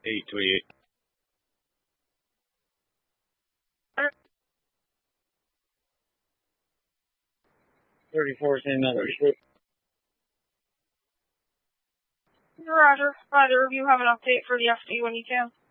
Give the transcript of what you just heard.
828. 34 is another ship. Roger. Either of you have an update for the FD when you can.